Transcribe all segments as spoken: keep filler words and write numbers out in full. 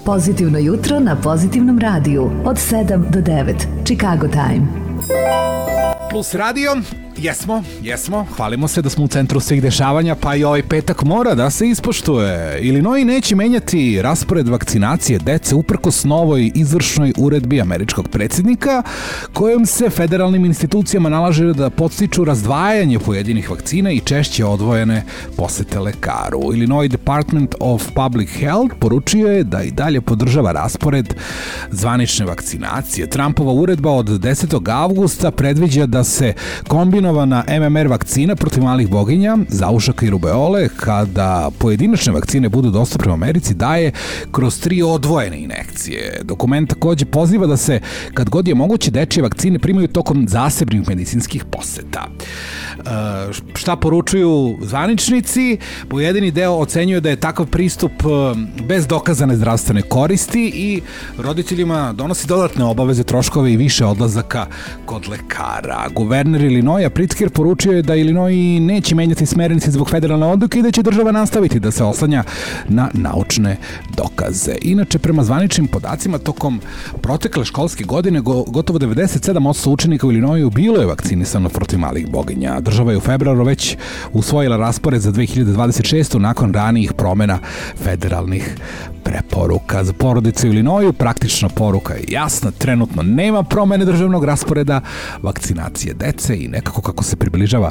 Pozitivno jutro na Pozitivnom radiju od sedam do devet. Chicago Time. Plus radio, jesmo, jesmo, hvalimo se da smo u centru svih dešavanja, pa i ovaj petak mora da se ispoštuje. Illinois neće menjati raspored vakcinacije dece uprkos novoj izvršnoj uredbi američkog predsjednika, kojom se federalnim institucijama nalaže da podstiču razdvajanje pojedinih vakcina i češće odvojene posete lekaru. Illinois Department of Public Health poručio je da i dalje podržava raspored zvanične vakcinacije. Trumpova uredba od desetog avgusta predviđa da se kombinovana M M R vakcina protiv malih boginja, zaušaka i rubeole, kada pojedinačne vakcine budu dostupne u Americi, daje kroz tri odvojene injekcije. Dokument takođe poziva da se, kad god je moguće, dečije vakcine primaju tokom zasebnih medicinskih poseta. E, šta poručuju zvaničnici? Pojedini deo ocenjuje da je takav pristup bez dokazane zdravstvene koristi i roditeljima donosi dodatne obaveze, troškove i više odlazaka kod lekara. Guverner Illinoisa Pritzker poručio je da Illinois neće menjati smernice zbog federalne odluke i da će država nastaviti da se oslanja na naučne dokaze. Inače, prema zvaničnim podacima, tokom protekle školske godine gotovo devedeset sedam posto učenika u Illinoisu bilo je vakcinisano protiv malih boginja. Država je u februaru već usvojila raspored za dve hiljade dvadeset šestu nakon ranijih promena federalnih preporuka. Za porodice u Illinoisu praktična poruka je jasna, trenutno nema promene državnog rasporeda vakcinacije dece i nekako kako se približava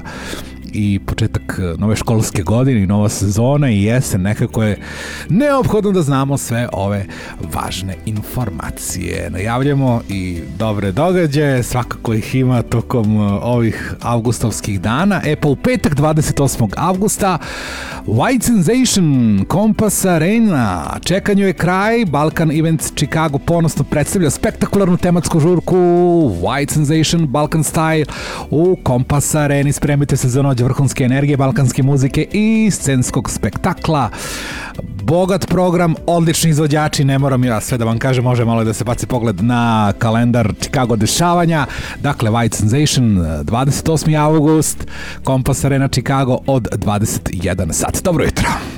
i početak nove školske godine i nova sezona i jesen, nekako je neophodno da znamo sve ove važne informacije. Najavljamo i dobre događaje, svakako ih ima tokom ovih avgustovskih dana. E pa u petak dvadeset osmog avgusta White Sensation Compass Arena, čekanju je kraj. Balkan Events Chicago ponosno predstavlja spektakularnu tematsku žurku White Sensation Balkan Style u Compass Areni. Spremite se za noć vrhunske energije, balkanske muzike i scenskog spektakla. Bogat program, odlični izvođači, ne moram ja sve da vam kažem, može malo da se baci pogled na kalendar Chicago dešavanja. Dakle, White Sensation, dvadeset osmi avgust, Compass Arena Chicago od dvadeset jedan sat. Dobro jutro.